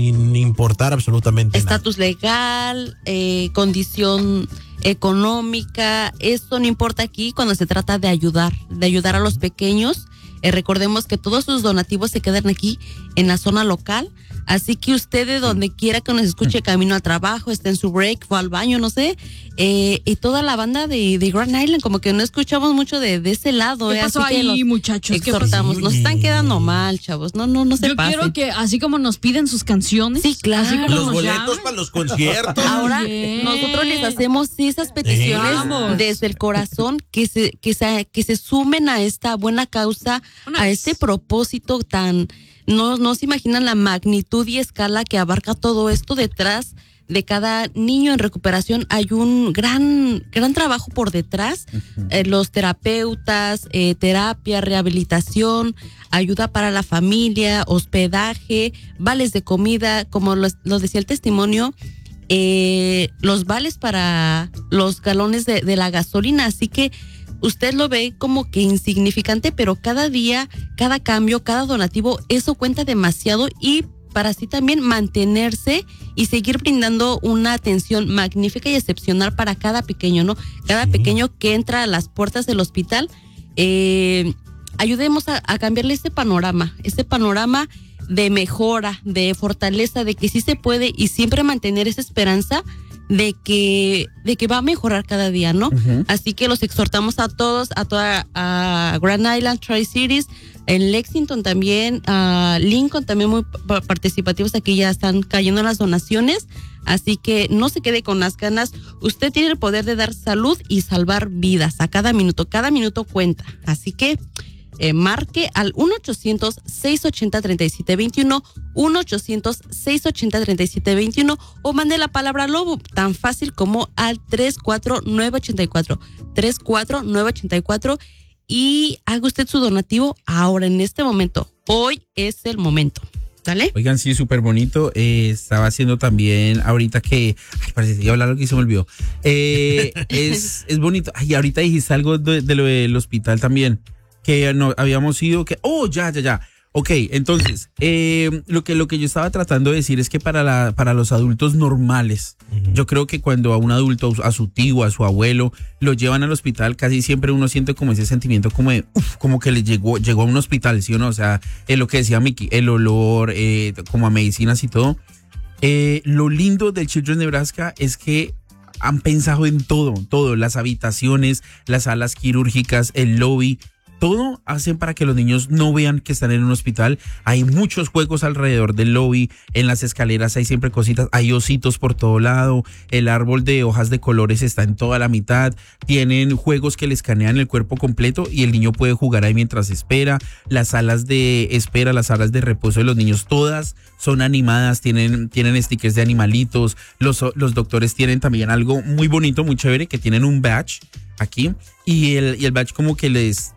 sin importar absolutamente estatus legal, condición económica, esto no importa aquí cuando se trata de ayudar a los pequeños. Recordemos que todos sus donativos se quedan aquí en la zona local, así que usted de donde quiera que nos escuche, camino al trabajo, esté en su break, fue al baño, no sé, y toda la banda de Grand Island, como que no escuchamos mucho de ese lado. ¿Qué pasó así ahí, que muchachos? exhortamos, nos están quedando mal, chavos, no se Yo pasen. quiero que, así como nos piden sus canciones, sí, claro, así como Los nos boletos llaman, para los conciertos. ahora nosotros les hacemos esas peticiones Vamos. desde el corazón, que se sumen a esta buena causa, a este propósito tan, no se imaginan la magnitud y escala que abarca todo esto. Detrás de cada niño en recuperación hay un gran trabajo por detrás. Los terapeutas, terapia, rehabilitación, ayuda para la familia, hospedaje, vales de comida, como lo decía el testimonio, los vales para los galones de la gasolina. Así que usted lo ve como que insignificante, pero cada día, cada cambio, cada donativo, eso cuenta demasiado, y para así también mantenerse y seguir brindando una atención magnífica y excepcional para cada pequeño, ¿no? Cada pequeño que entra a las puertas del hospital, ayudemos a cambiarle ese panorama de mejora, de fortaleza, de que sí se puede, y siempre mantener esa esperanza de que va a mejorar cada día, ¿no? Así que los exhortamos a todos, a Grand Island, Tri-Cities, en Lexington también, a Lincoln también, muy participativos. Aquí ya están cayendo las donaciones, así que no se quede con las ganas. Usted tiene el poder de dar salud y salvar vidas a cada minuto cuenta, así que marque al 1-800-680-3721, 1-800-680-3721, o mande la palabra lobo, tan fácil como al 34984, y haga usted su donativo ahora, en este momento. Hoy es el momento. ¿Dale? Oigan, sí, súper bonito. Estaba haciendo también ahorita que... Ay, parece que iba a hablar algo y se me olvidó. Es bonito. Ay, ahorita dijiste algo de lo del hospital también, que no habíamos ido, que... Oh, ya. Ok, entonces, lo que yo estaba tratando de decir es que para los adultos normales, yo creo que cuando a un adulto, a su tío, a su abuelo, lo llevan al hospital, casi siempre uno siente como ese sentimiento como de, como que le llegó a un hospital, ¿sí o no? O sea, lo que decía Mickey, el olor, como a medicinas y todo. Lo lindo del Children's Nebraska es que han pensado en todo, las habitaciones, las salas quirúrgicas, el lobby. Todo hacen para que los niños no vean que están en un hospital. Hay muchos juegos alrededor del lobby, en las escaleras hay siempre cositas, hay ositos por todo lado, el árbol de hojas de colores está en toda la mitad, tienen juegos que le escanean el cuerpo completo y el niño puede jugar ahí mientras espera. Las salas de espera, las salas de reposo de los niños, todas son animadas, tienen stickers de animalitos. Los doctores tienen también algo muy bonito, muy chévere, que tienen un badge aquí, y el badge como que les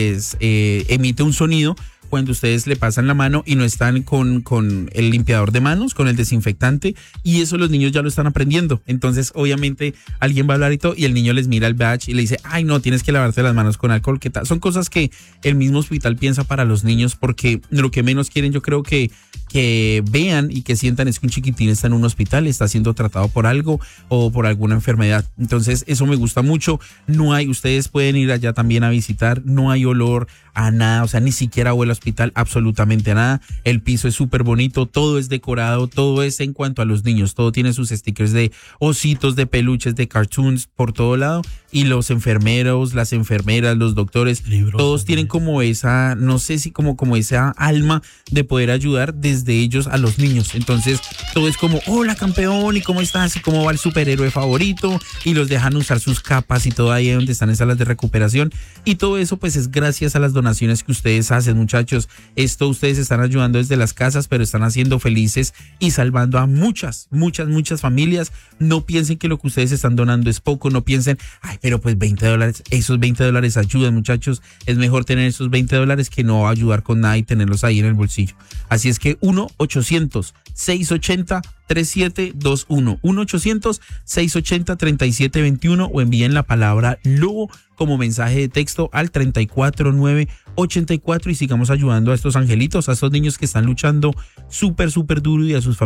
emite un sonido cuando ustedes le pasan la mano y no están con el limpiador de manos, con el desinfectante, y eso los niños ya lo están aprendiendo. Entonces obviamente alguien va a hablar y todo, y el niño les mira el badge y le dice, ay no, tienes que lavarte las manos con alcohol, ¿qué tal? Son cosas que el mismo hospital piensa para los niños, porque lo que menos quieren, yo creo que vean y que sientan es que un chiquitín está en un hospital, está siendo tratado por algo o por alguna enfermedad. Entonces eso me gusta mucho. Ustedes pueden ir allá también a visitar, no hay olor a nada, o sea, ni siquiera huele a hospital, absolutamente nada. El piso es súper bonito, todo es decorado, todo es en cuanto a los niños, todo tiene sus stickers de ositos, de peluches, de cartoons por todo lado, y los enfermeros, las enfermeras, los doctores, libros, todos tienen como esa, no sé si como esa alma de poder ayudar desde ellos a los niños. Entonces todo es como, hola campeón, ¿y cómo estás? ¿Y cómo va el superhéroe favorito? Y los dejan usar sus capas y todo ahí donde están en salas de recuperación, y todo eso pues es gracias a las donaciones que ustedes hacen, muchachos. Esto ustedes están ayudando desde las casas, pero están haciendo felices y salvando a muchas familias. No piensen que lo que ustedes están donando es poco, no piensen, ay, pero pues $20, esos $20 ayudan, muchachos. Es mejor tener esos $20 que no ayudar con nada y tenerlos ahí en el bolsillo. Así es que 1-800-680-3721, 1-800-680-3721, o envíen la palabra lobo como mensaje de texto al 34984, y sigamos ayudando a estos angelitos, a estos niños que están luchando súper duro, y a sus familias.